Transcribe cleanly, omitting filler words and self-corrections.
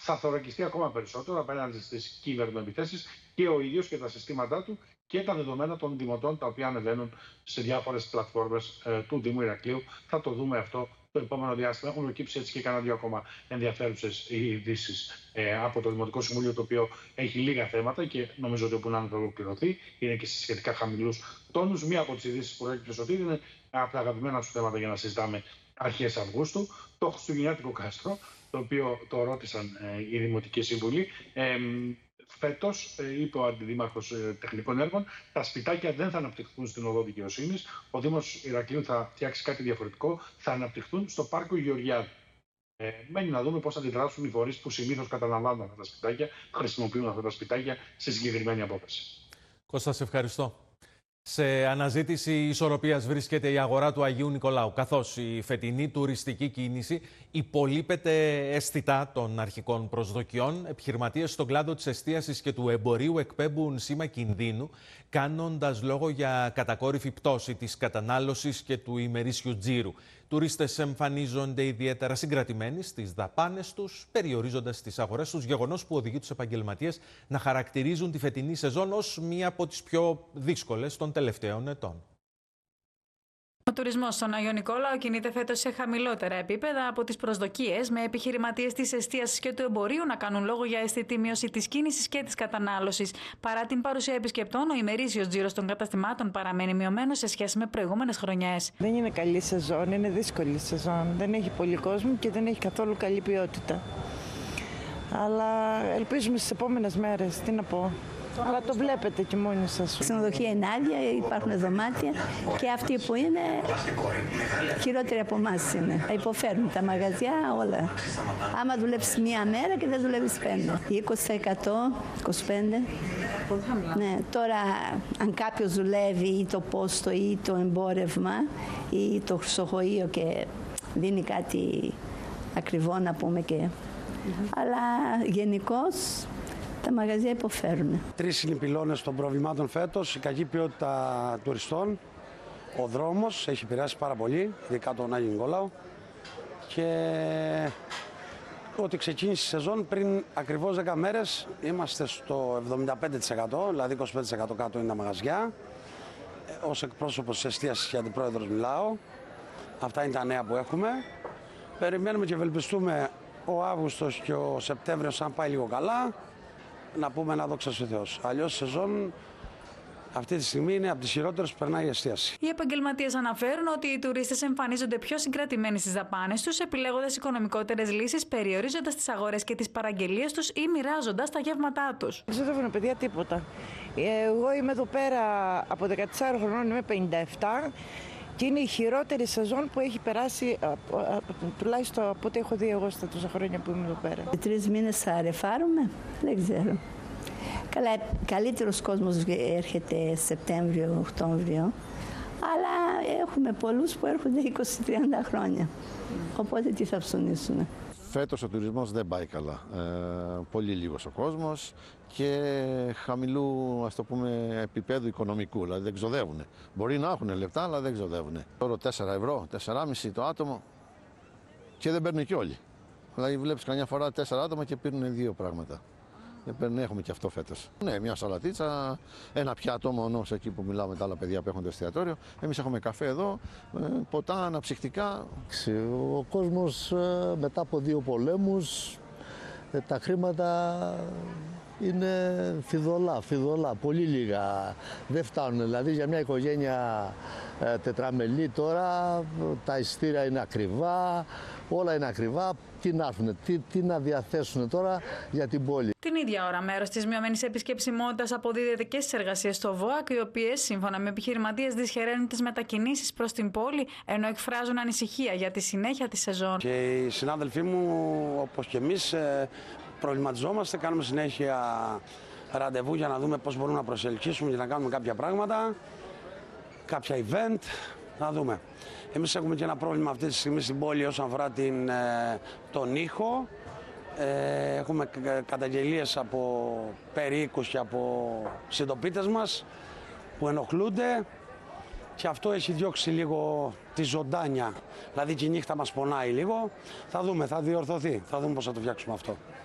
θα θωρακιστεί ακόμα περισσότερο απέναντι στις κυβερνοεπιθέσεις και ο ίδιος και τα συστήματά του και τα δεδομένα των δημοτών τα οποία ανεβαίνουν σε διάφορες πλατφόρμες του Δήμου Ηρακλείου. Θα το δούμε αυτό το επόμενο διάστημα. Έχουν προκύψει έτσι και κανένα δύο ακόμα ενδιαφέρουσες ειδήσεις από το Δημοτικό Συμβούλιο, το οποίο έχει λίγα θέματα και νομίζω ότι όπου να θα ολοκληρωθεί είναι και σε σχετικά χαμηλούς τόνους. Μία από τις ειδήσεις που προέκυψε ότι είναι από τα αγαπημένα σου θέματα για να συζητάμε αρχές Αυγούστου, το χριστουγεννιάτικο κάστρο, το οποίο το ρώτησαν οι Δημοτικοί Σύμβουλοι. Φέτος, είπε ο Αντιδήμαρχος Τεχνικών Έργων, τα σπιτάκια δεν θα αναπτυχθούν στην Οδό Δικαιοσύνης. Ο Δήμος Ηρακλείου θα φτιάξει κάτι διαφορετικό, θα αναπτυχθούν στο Πάρκο Γεωργιάδη. Μένει να δούμε πώς θα αντιδράσουν οι φορείς που συνήθως καταλαμβάνουν αυτά τα σπιτάκια, χρησιμοποιούν αυτά τα σπιτάκια σε συγκεκριμένη απόφαση. Κώστα, σε ευχαριστώ. Σε αναζήτηση ισορροπίας βρίσκεται η αγορά του Αγίου Νικολάου, καθώς η φετινή τουριστική κίνηση υπολείπεται αισθητά των αρχικών προσδοκιών. Επιχειρηματίες στον κλάδο της εστίασης και του εμπορίου εκπέμπουν σήμα κινδύνου, κάνοντας λόγο για κατακόρυφη πτώση της κατανάλωσης και του ημερήσιου τζίρου. Τουρίστες εμφανίζονται ιδιαίτερα συγκρατημένοι στις δαπάνες τους, περιορίζοντας τις αγορές τους, γεγονός που οδηγεί τους επαγγελματίες να χαρακτηρίζουν τη φετινή σεζόν ως μία από τις πιο δύσκολες των τελευταίων ετών. Ο τουρισμός στον Άγιο Νικόλαο κινείται φέτος σε χαμηλότερα επίπεδα από τις προσδοκίες, με επιχειρηματίες της εστίασης και του εμπορίου να κάνουν λόγο για αισθητή μείωση της κίνησης και της κατανάλωσης. Παρά την παρουσία επισκεπτών, ο ημερήσιος τζίρος των καταστημάτων παραμένει μειωμένος σε σχέση με προηγούμενες χρονιές. Δεν είναι καλή σεζόν, είναι δύσκολη σεζόν. Δεν έχει πολύ κόσμο και δεν έχει καθόλου καλή ποιότητα. Αλλά ελπίζουμε στις επόμενες μέρες, τι να πω. Αλλά το βλέπετε και μόνοι σας. Η ξενοδοχεία είναι άδεια, υπάρχουν δωμάτια και αυτοί που είναι χειρότεροι από εμάς είναι. Υποφέρουν τα μαγαζιά όλα. Άμα δουλεύεις μία μέρα και δεν δουλεύεις 5. 20%, 25%. Ναι, τώρα αν κάποιος δουλεύει ή το πόστο ή το εμπόρευμα ή το χρυσοχοείο και δίνει κάτι ακριβό να πούμε και... Αλλά γενικώς τα μαγαζιά υποφέρουν. 3 είναι οι πυλώνες των προβλημάτων φέτος. Η κακή ποιότητα τουριστών. Ο δρόμος έχει επηρεάσει πάρα πολύ, ειδικά τον Άγιο Νικόλαο. Και ότι ξεκίνησε η σεζόν πριν ακριβώς 10 μέρες είμαστε στο 75%, δηλαδή 25% κάτω είναι τα μαγαζιά. Ως εκπρόσωπος της εστίασης και αντιπρόεδρος μιλάω. Αυτά είναι τα νέα που έχουμε. Περιμένουμε και ευελπιστούμε ο Αύγουστος και ο Σεπτέμβριος, αν πάει λίγο καλά, να πούμε να δόξα ο Θεός. Αλλιώς η σεζόν αυτή τη στιγμή είναι από τις χειρότερες που περνάει η εστίαση. Οι επαγγελματίες αναφέρουν ότι οι τουρίστες εμφανίζονται πιο συγκρατημένοι στις δαπάνες τους, επιλέγοντας οικονομικότερες λύσεις, περιορίζοντας τις αγορές και τις παραγγελίες τους ή μοιράζοντας τα γεύματά τους. Δεν ξοδεύουν παιδιά τίποτα. Εγώ είμαι εδώ πέρα από 14 χρονών, είμαι 57. Και είναι η χειρότερη σεζόν που έχει περάσει, τουλάχιστον από ό,τι έχω δει εγώ στα τόσα χρόνια που είμαι εδώ πέρα. 3 μήνες θα ρεφάρουμε, δεν ξέρω. Καλά, καλύτερος κόσμος έρχεται Σεπτέμβριο, Οκτώβριο, αλλά έχουμε πολλούς που έρχονται 20-30 χρόνια. Οπότε τι θα ψωνίσουν. Φέτος ο τουρισμός δεν πάει καλά. Πολύ λίγος ο κόσμος και χαμηλού, ας το πούμε, επίπεδου οικονομικού. Δηλαδή δεν ξοδεύουν. Μπορεί να έχουν λεφτά, αλλά δεν ξοδεύουν. Τώρα 4 ευρώ, 4,5 το άτομο και δεν παίρνουν και όλοι. Δηλαδή βλέπεις καμιά φορά 4 άτομα και παίρνουν 2 πράγματα. Έχουμε και αυτό φέτος. Ναι, μια σαλατίτσα, ένα πιάτο μόνο εκεί που μιλάμε με τα άλλα παιδιά που έχουν το εστιατόριο. Εμείς έχουμε καφέ εδώ, ποτά, αναψυκτικά. Ο κόσμος μετά από 2 πολέμους, τα χρήματα είναι φιδωλά, πολύ λίγα. Δεν φτάνουν, δηλαδή για μια οικογένεια τετραμελή τώρα τα εισιτήρια είναι ακριβά, όλα είναι ακριβά. Τι να έρθουν, τι να διαθέσουν τώρα για την πόλη. Την ίδια ώρα, μέρος της μειωμένης επισκεψιμότητας αποδίδεται και στις εργασίες στο ΒΟΑΚ, οι οποίες, σύμφωνα με επιχειρηματίες, δυσχεραίνουν τις μετακινήσεις προς την πόλη, ενώ εκφράζουν ανησυχία για τη συνέχεια της σεζόν. Και οι συνάδελφοί μου, όπως και εμείς, προβληματιζόμαστε, κάνουμε συνέχεια ραντεβού για να δούμε πώς μπορούμε να προσελκύσουμε και να κάνουμε κάποια πράγματα, κάποια event, να δούμε. Εμείς έχουμε και ένα πρόβλημα αυτή τη στιγμή στην πόλη όσον αφορά τον ήχο. Έχουμε καταγγελίες από περίοικους και από συντοπίτες μας που ενοχλούνται και αυτό έχει διώξει λίγο τη ζωντάνια. Δηλαδή και η νύχτα μας πονάει λίγο. Θα δούμε, θα διορθωθεί, θα δούμε πώς θα το φτιάξουμε αυτό.